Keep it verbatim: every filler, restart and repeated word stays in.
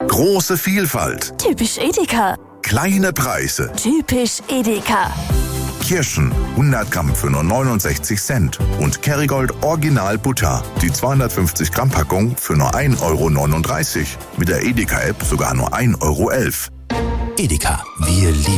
Große Vielfalt. Typisch Edeka. Kleine Preise. Typisch Edeka. Kirschen hundert Gramm für nur neunundsechzig Cent und Kerrygold Original Butter, die zweihundertfünfzig Gramm Packung für nur ein Euro neununddreißig. Mit der Edeka-App sogar nur ein Euro elf. Edeka, wir lieben